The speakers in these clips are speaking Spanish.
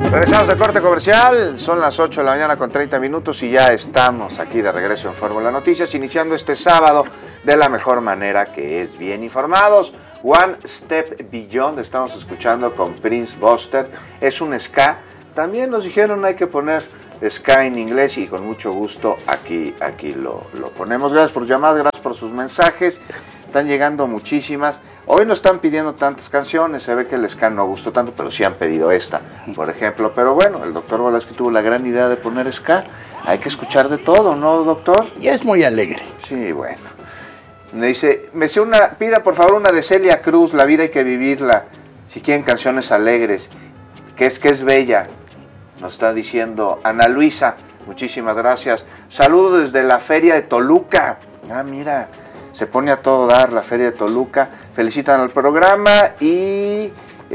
Regresamos al corte comercial, son las 8 de la mañana con 30 minutos y ya estamos aquí de regreso en Fórmula Noticias, iniciando este sábado de la mejor manera, que es bien informados. One Step Beyond, estamos escuchando con Prince Buster, es un ska, también nos dijeron hay que poner ska en inglés y con mucho gusto aquí lo ponemos. Gracias por sus llamadas, gracias por sus mensajes, están llegando muchísimas. Hoy no están pidiendo tantas canciones, se ve que el ska no gustó tanto, pero sí han pedido esta, por ejemplo. Pero bueno, el doctor Volaski tuvo la gran idea de poner ska. Hay que escuchar de todo, ¿no, doctor? Y es muy alegre. Sí, bueno. Me dice, pida por favor una de Celia Cruz, La vida hay que vivirla, si quieren canciones alegres, que es bella, nos está diciendo Ana Luisa. Muchísimas gracias. Saludos desde la Feria de Toluca. Ah, mira, se pone a todo dar la Feria de Toluca. Felicitan al programa y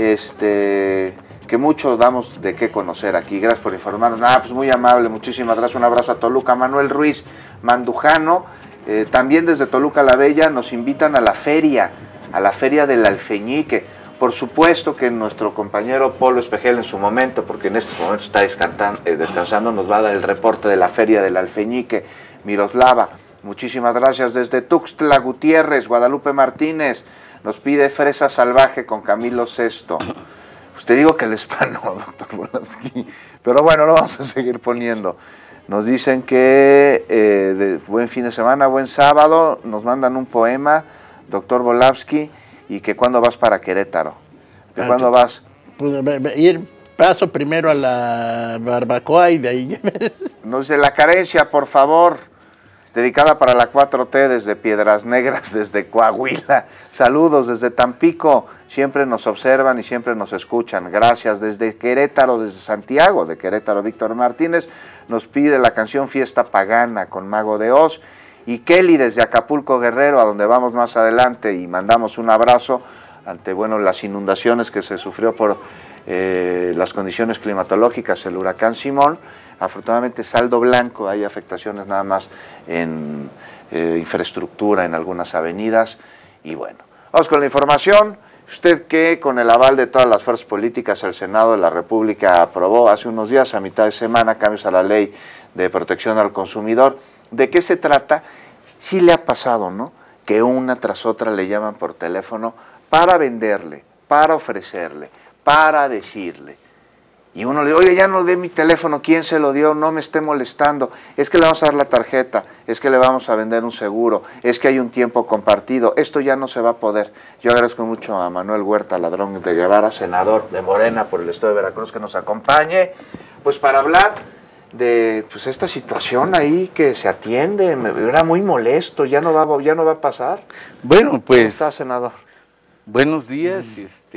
que mucho damos de qué conocer aquí. Gracias por informarnos. Pues muy amable, muchísimas gracias. Un abrazo a Toluca. Manuel Ruiz Mandujano, también desde Toluca la Bella, nos invitan a la feria del Alfeñique. Por supuesto que nuestro compañero Polo Espejel en su momento, porque en estos momentos está descansando, nos va a dar el reporte de la feria del Alfeñique. Miroslava, muchísimas gracias. Desde Tuxtla Gutiérrez, Guadalupe Martínez nos pide Fresa Salvaje con Camilo Sesto. Usted digo que el spa no, doctor Volaski, pero bueno, lo vamos a seguir poniendo. Nos dicen que buen fin de semana, buen sábado, nos mandan un poema, doctor Volaski, y que cuándo vas para Querétaro. ¿Que cuándo vas? Pues paso primero a la barbacoa y de ahí. Nos dice La Carencia, por favor, dedicada para la 4T desde Piedras Negras, desde Coahuila. Saludos desde Tampico, siempre nos observan y siempre nos escuchan. Gracias. Desde Querétaro, desde Santiago de Querétaro, Víctor Martínez nos pide la canción Fiesta Pagana con Mago de Oz. Y Kelly desde Acapulco, Guerrero, a donde vamos más adelante, y mandamos un abrazo ante las inundaciones que se sufrió por las condiciones climatológicas, el huracán Simón. Afortunadamente saldo blanco, hay afectaciones nada más en infraestructura en algunas avenidas. Y bueno, vamos con la información. Usted que con el aval de todas las fuerzas políticas el Senado de la República aprobó hace unos días, a mitad de semana, cambios a la ley de protección al consumidor. ¿De qué se trata? Sí le ha pasado, ¿no? Que una tras otra le llaman por teléfono para venderle, para ofrecerle, para decirle. Y uno le dice, oye, ya no dé mi teléfono, ¿quién se lo dio? No me esté molestando. Es que le vamos a dar la tarjeta, es que le vamos a vender un seguro, es que hay un tiempo compartido. Esto ya no se va a poder. Yo agradezco mucho a Manuel Huerta Ladrón de Guevara, senador de Morena por el estado de Veracruz, que nos acompañe, pues para hablar de esta situación ahí que se atiende. Era muy molesto, ya no va a pasar. Bueno, pues ¿Cómo está, senador? Buenos días.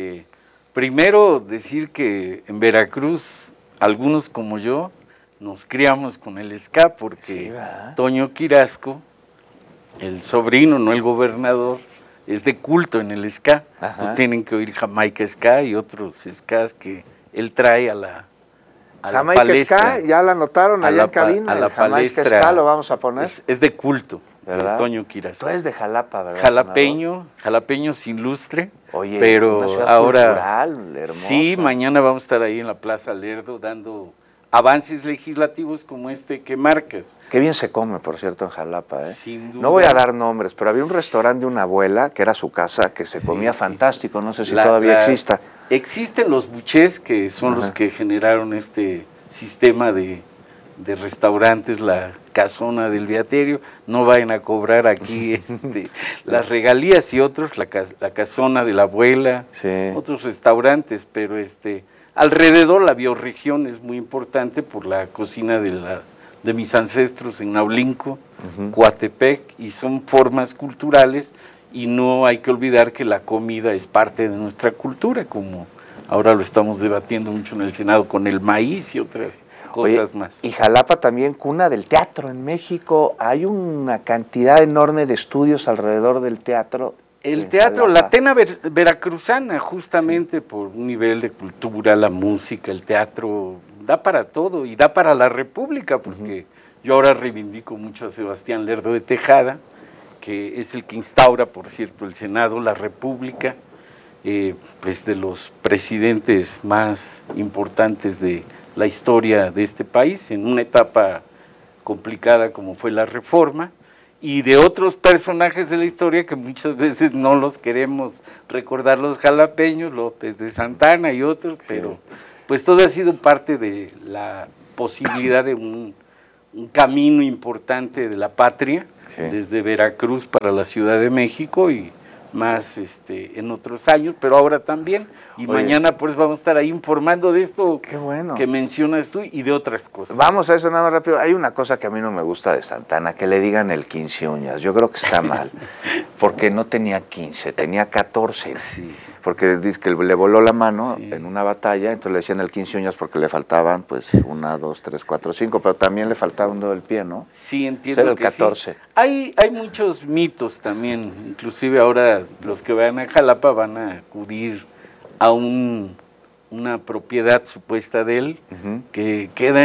Primero decir que en Veracruz algunos como yo nos criamos con el ska porque Sí, Toño Quirasco, el sobrino, no el gobernador, es de culto en el ska. Ajá. Entonces tienen que oír Jamaica Ska y otros skas que él trae a la Jamaica palestra. Ska, ya la anotaron allá en cabina. A la Jamaica palestra. Ska lo vamos a poner. Es de culto, ¿verdad? de Toño Quirasco. Tú eres de Jalapa, ¿verdad, Jalapeño sin lustre. Oye, pero una ciudad ahora cultural, hermosa. Sí, mañana vamos a estar ahí en la Plaza Lerdo dando avances legislativos como este que marcas. Qué bien se come, por cierto, en Jalapa, ¿eh? Sin duda. No voy a dar nombres, pero había un restaurante de una abuela, que era su casa, que se comía fantástico, no sé si todavía exista. Existen los buchés, que son los que generaron este sistema de restaurantes, la casona del Beaterio. No vayan a cobrar aquí las regalías y otros, la casona de la abuela, Sí. otros restaurantes, pero alrededor la bioregión es muy importante por la cocina de mis ancestros en Naulinco, Coatepec, y son formas culturales, y no hay que olvidar que la comida es parte de nuestra cultura, como ahora lo estamos debatiendo mucho en el Senado con el maíz y otras cosas más. Y Jalapa también cuna del teatro en México. Hay una cantidad enorme de estudios alrededor del teatro. El teatro, la Atena veracruzana, justamente por un nivel de cultura, la música, el teatro, da para todo y da para la República, porque yo ahora reivindico mucho a Sebastián Lerdo de Tejada, que es el que instaura, por cierto, el Senado, la República, pues de los presidentes más importantes de la historia de este país, en una etapa complicada como fue la Reforma, y de otros personajes de la historia que muchas veces no los queremos recordar, los jalapeños, López de Santana y otros, sí. Pero pues todo ha sido parte de la posibilidad de un camino importante de la patria, sí. Desde Veracruz para la Ciudad de México y más en otros años, pero ahora también, y oye, mañana pues vamos a estar ahí informando de esto qué bueno. Que mencionas tú y de otras cosas. Vamos a eso nada más rápido. Hay una cosa que a mí no me gusta de Santana, que le digan el 15 uñas. Yo creo que está mal, porque no tenía 15, tenía 14. Sí. Porque dice que le voló la mano, sí. En una batalla, entonces le decían el 15 uñas porque le faltaban pues 1, 2, 3, 4, 5, pero también le faltaba un dedo del pie, ¿no? Sí, entiendo. Era el 14. Sí. Hay muchos mitos también, inclusive ahora los que vayan a Jalapa van a acudir a una propiedad supuesta de él, que queda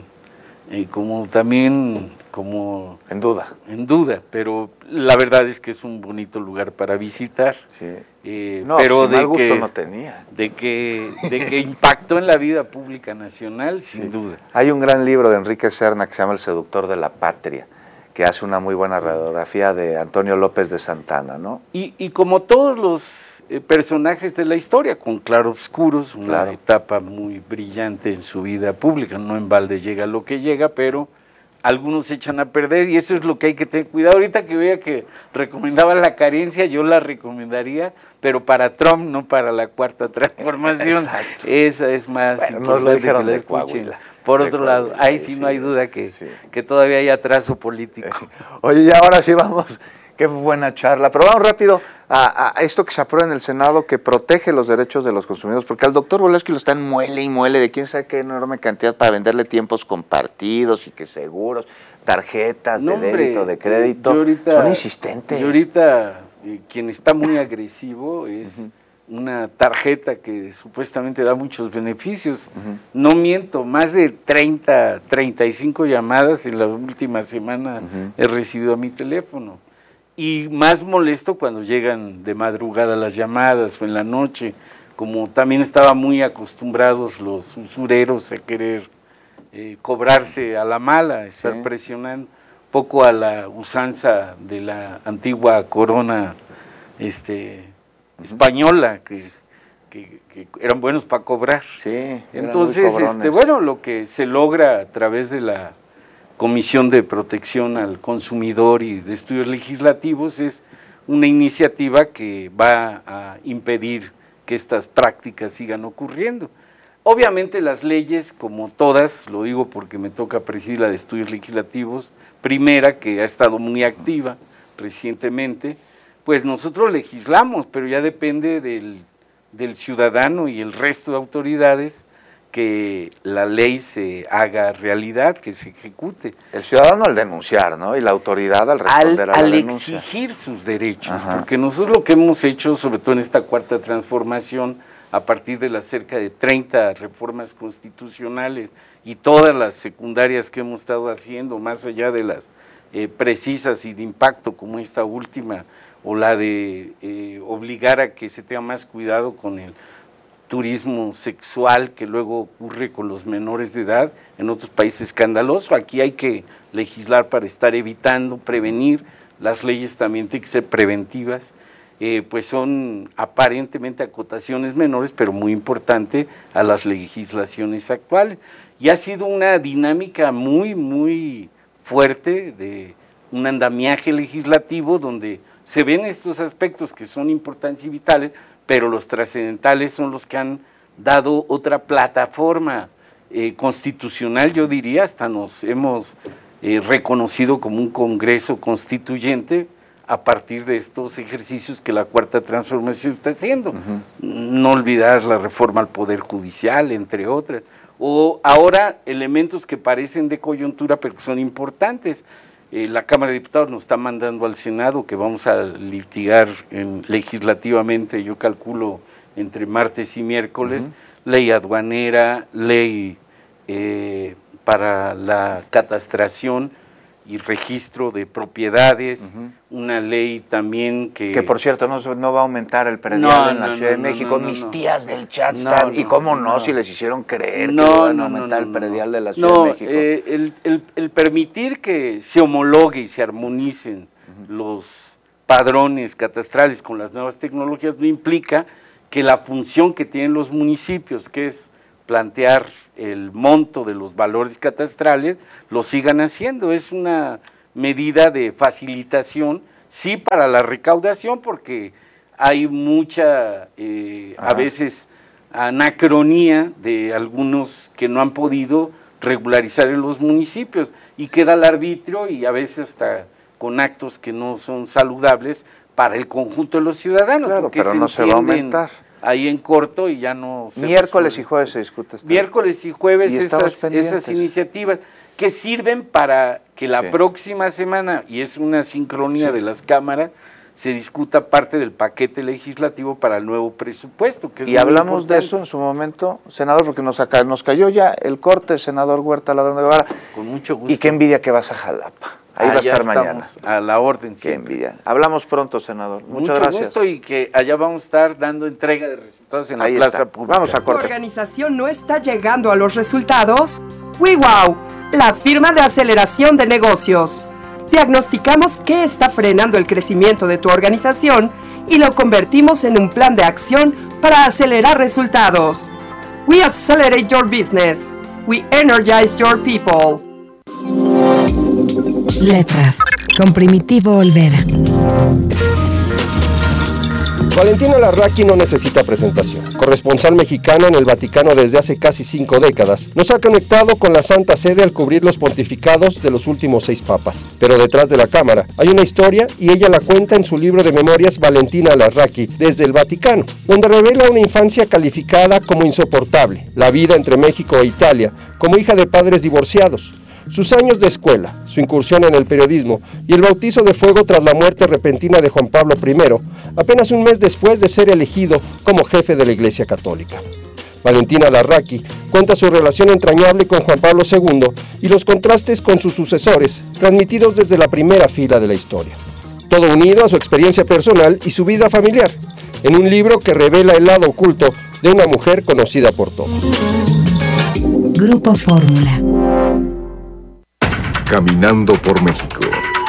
como también como en duda, pero la verdad es que es un bonito lugar para visitar. Sí. Pero si mal gusto no tenía. De que impactó en la vida pública nacional, sin sí. duda. Hay un gran libro de Enrique Serna que se llama El seductor de la patria, que hace una muy buena radiografía de Antonio López de Santana, ¿no? Y como todos los personajes de la historia, con claroscuros, una etapa muy brillante en su vida pública, no en balde llega lo que llega, pero algunos se echan a perder y eso es lo que hay que tener cuidado. Ahorita que veía que recomendaba la carencia, yo la recomendaría, pero para Trump, no para la Cuarta Transformación. Exacto. Esa es más importante lo dijeron que la escuchen. Por otro lado, ahí sí no hay duda que todavía hay atraso político. Oye, y ahora sí vamos, qué buena charla, pero vamos rápido a esto que se aprueba en el Senado que protege los derechos de los consumidores, porque al doctor Volesky lo están muele y muele de quién sabe qué enorme cantidad para venderle tiempos compartidos y que seguros, tarjetas de débito, de crédito, son insistentes. Y ahorita quien está muy agresivo es una tarjeta que supuestamente da muchos beneficios. No miento, más de 30, 35 llamadas en la última semana he recibido a mi teléfono. Y más molesto cuando llegan de madrugada las llamadas o en la noche, como también estaban muy acostumbrados los usureros a querer cobrarse a la mala, estar presionando poco a la usanza de la antigua corona española, que eran buenos para cobrar. Sí, entonces, bueno, lo que se logra a través de la Comisión de Protección al Consumidor y de Estudios Legislativos es una iniciativa que va a impedir que estas prácticas sigan ocurriendo. Obviamente las leyes, como todas, lo digo porque me toca presidir la de Estudios Legislativos, primera, que ha estado muy activa recientemente, pues nosotros legislamos, pero ya depende del ciudadano y el resto de autoridades que la ley se haga realidad, que se ejecute. El ciudadano al denunciar, ¿no? Y la autoridad al responder a la denuncia. Al exigir sus derechos, porque nosotros lo que hemos hecho, sobre todo en esta Cuarta Transformación, a partir de las cerca de 30 reformas constitucionales y todas las secundarias que hemos estado haciendo, más allá de las precisas y de impacto como esta última, o la de obligar a que se tenga más cuidado con el turismo sexual que luego ocurre con los menores de edad, en otros países escandaloso. Aquí hay que legislar para estar evitando, prevenir, las leyes también tienen que ser preventivas, pues son aparentemente acotaciones menores, pero muy importante a las legislaciones actuales. Y ha sido una dinámica muy, muy fuerte de un andamiaje legislativo donde se ven estos aspectos que son importantes y vitales, pero los trascendentales son los que han dado otra plataforma constitucional, yo diría, hasta nos hemos reconocido como un Congreso constituyente a partir de estos ejercicios que la Cuarta Transformación está haciendo. No olvidar la reforma al Poder Judicial, entre otras, o ahora elementos que parecen de coyuntura, pero que son importantes. La Cámara de Diputados nos está mandando al Senado, que vamos a litigar legislativamente, yo calculo, entre martes y miércoles, ley aduanera, ley para la catastración y registro de propiedades, una ley también que por cierto no va a aumentar el predial en la Ciudad de México. Mis tías del chat están, y cómo no, si les hicieron creer que iban a aumentar el predial de la Ciudad de México. El permitir que se homologue y se armonicen los padrones catastrales con las nuevas tecnologías no implica que la función que tienen los municipios, que es plantear el monto de los valores catastrales, lo sigan haciendo. Es una medida de facilitación, sí, para la recaudación, porque hay mucha, a veces, anacronía de algunos que no han podido regularizar en los municipios, y queda al arbitrio, y a veces hasta con actos que no son saludables para el conjunto de los ciudadanos. Claro, pero no se va a aumentar. Ahí en corto y ya no... Miércoles y jueves se discute esto. Miércoles y jueves esas iniciativas que sirven para que la próxima semana, y es una sincronía de las cámaras, se discuta parte del paquete legislativo para el nuevo presupuesto. Que es y hablamos importante de eso en su momento, senador, porque nos cayó ya el corte, senador Huerta Ladrón de Guevara. Con mucho gusto. Y qué envidia que vas a Jalapa. Ahí va a estar mañana. A la orden. Qué envidia. Hablamos pronto, senador. Muchas gracias. Mucho gusto, y que allá vamos a estar dando entrega de resultados en la plaza pública. Vamos a cortar. ¿Tu organización no está llegando a los resultados? WeWow, la firma de aceleración de negocios. Diagnosticamos qué está frenando el crecimiento de tu organización y lo convertimos en un plan de acción para acelerar resultados. We accelerate your business. We energize your people. Letras, con Primitivo Olvera. Valentina Larraqui no necesita presentación. Corresponsal mexicana en el Vaticano desde hace casi 5 décadas, nos ha conectado con la Santa Sede al cubrir los pontificados de los últimos 6 papas. Pero detrás de la cámara hay una historia, y ella la cuenta en su libro de memorias Valentina Larraqui desde el Vaticano, donde revela una infancia calificada como insoportable, la vida entre México e Italia, como hija de padres divorciados, sus años de escuela, su incursión en el periodismo y el bautizo de fuego tras la muerte repentina de Juan Pablo I, apenas un mes después de ser elegido como jefe de la Iglesia Católica. Valentina Larraqui cuenta su relación entrañable con Juan Pablo II y los contrastes con sus sucesores, transmitidos desde la primera fila de la historia. Todo unido a su experiencia personal y su vida familiar, en un libro que revela el lado oculto de una mujer conocida por todos. Grupo Fórmula. Caminando por México.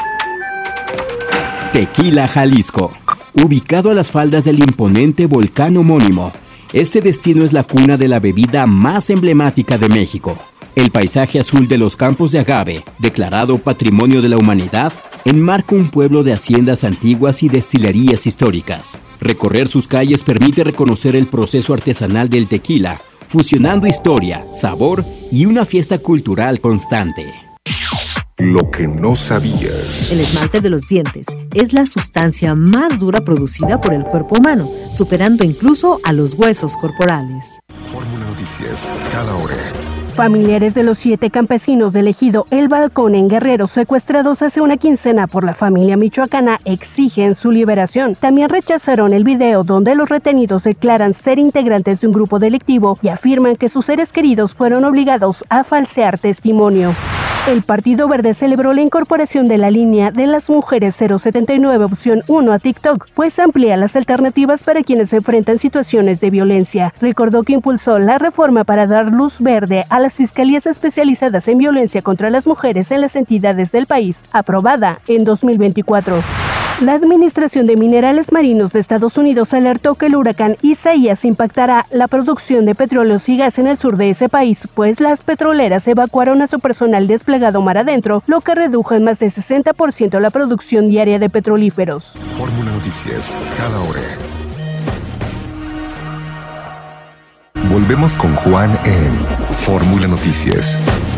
Tequila, Jalisco. Ubicado a las faldas del imponente volcán homónimo, este destino es la cuna de la bebida más emblemática de México. El paisaje azul de los campos de agave, declarado Patrimonio de la Humanidad, enmarca un pueblo de haciendas antiguas y destilerías históricas. Recorrer sus calles permite reconocer el proceso artesanal del tequila, fusionando historia, sabor y una fiesta cultural constante. Lo que no sabías. El esmalte de los dientes es la sustancia más dura producida por el cuerpo humano, superando incluso a los huesos corporales. Fórmula Noticias, cada hora. Familiares de los 7 campesinos del ejido El Balcón en Guerrero, secuestrados hace una quincena por la familia michoacana, exigen su liberación. También rechazaron el video donde los retenidos declaran ser integrantes de un grupo delictivo y afirman que sus seres queridos fueron obligados a falsear testimonio. El Partido Verde celebró la incorporación de la línea de las mujeres 079 opción 1 a TikTok, pues amplía las alternativas para quienes se enfrentan situaciones de violencia. Recordó que impulsó la reforma para dar luz verde a las fiscalías especializadas en violencia contra las mujeres en las entidades del país, aprobada en 2024. La Administración de Minerales Marinos de Estados Unidos alertó que el huracán Isaías impactará la producción de petróleos y gas en el sur de ese país, pues las petroleras evacuaron a su personal desplegado mar adentro, lo que redujo en más de 60% la producción diaria de petrolíferos. Fórmula Noticias, cada hora. Volvemos con Juan en Fórmula Noticias.